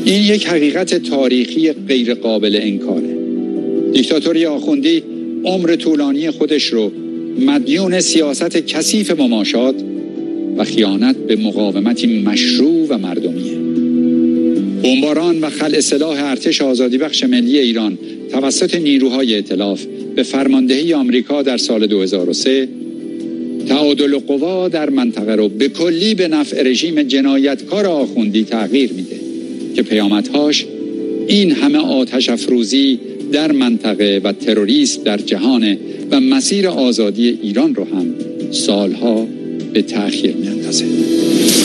این یک حقیقت تاریخی غیر قابل انکاره. دیکتاتوری آخوندی عمر طولانی خودش رو مدیون سیاست کثیف مماشات و خیانت به مقاومتی مشروع و مردمیه. بمباران و خلع سلاح ارتش آزادی بخش ملی ایران توسط نیروهای ائتلاف به فرماندهی آمریکا در سال 2003 تعادل قوا در منطقه رو به کلی به نفع رژیم جنایتکار آخوندی تغییر میده که پیامدهاش این همه آتش افروزی در منطقه و تروریسم در جهان و مسیر آزادی ایران رو هم سالها به تأخیر میاندازه.